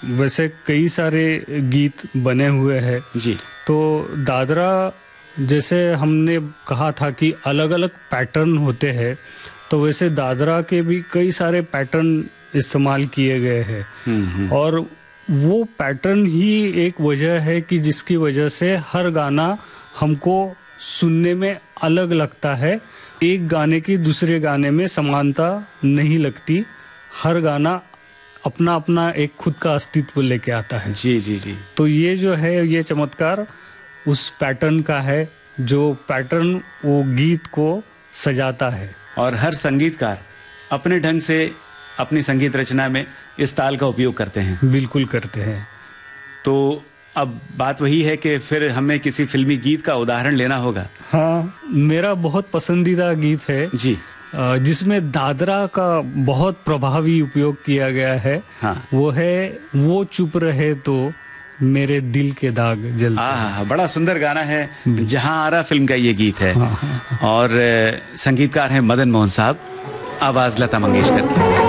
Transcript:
वैसे कई सारे गीत बने हुए हैं जी। तो दादरा, जैसे हमने कहा था कि अलग अलग पैटर्न होते हैं, तो वैसे दादरा के भी कई सारे पैटर्न इस्तेमाल किए गए हैं। और वो पैटर्न ही एक वजह है कि जिसकी वजह से हर गाना हमको सुनने में अलग लगता है। एक गाने की दूसरे गाने में समानता नहीं लगती। हर गाना अपना अपना एक खुद का अस्तित्व लेके आता है। जी जी जी। तो ये जो है, ये चमत्कार उस पैटर्न का है, जो पैटर्न वो गीत को सजाता है। और हर संगीतकार अपने ढंग से अपनी संगीत रचना में इस ताल का उपयोग करते हैं। बिल्कुल करते हैं। तो अब बात वही है कि फिर हमें किसी फिल्मी गीत का उदाहरण लेना होगा। हाँ, मेरा बहुत पसंदीदा गीत है जी, जिसमें दादरा का बहुत प्रभावी उपयोग किया गया है। हाँ। वो है वो चुप रहे तो मेरे दिल के दाग जलते। हाँ, बड़ा सुंदर गाना है। जहां आरा फिल्म का ये गीत है। हाँ। और संगीतकार हैं मदन मोहन साहब, आवाज लता मंगेशकर की।